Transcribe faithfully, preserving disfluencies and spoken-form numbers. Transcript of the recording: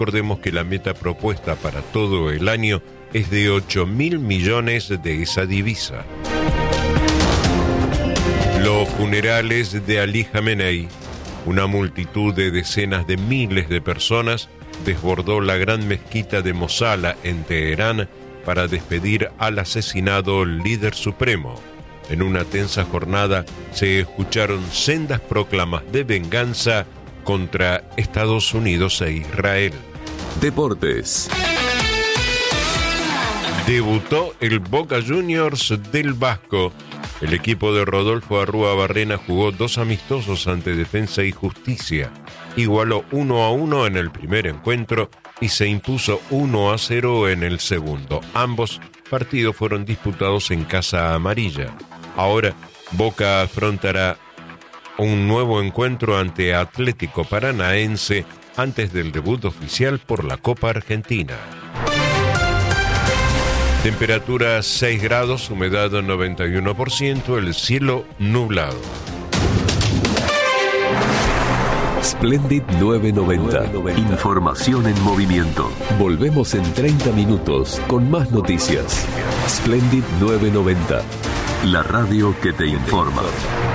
Recordemos que la meta propuesta para todo el año es de ocho mil millones de esa divisa. Los funerales de Ali Jamenei, una multitud de decenas de miles de personas desbordó la gran mezquita de Mosala en Teherán para despedir al asesinado líder supremo. En una tensa jornada se escucharon sendas proclamas de venganza contra Estados Unidos e Israel. Deportes. Debutó el Boca Juniors del Vasco. El equipo de Rodolfo Arrúa-Barrena jugó dos amistosos ante Defensa y Justicia. Igualó uno a uno en el primer encuentro y se impuso uno a cero en el segundo. Ambos partidos fueron disputados en Casa Amarilla. Ahora Boca afrontará un nuevo encuentro ante Atlético Paranaense antes del debut oficial por la Copa Argentina. Temperatura seis grados, humedad noventa y uno por ciento, el cielo nublado. Splendid nueve noventa. Información en movimiento. Volvemos en treinta minutos con más noticias. Splendid nueve noventa. La radio que te informa.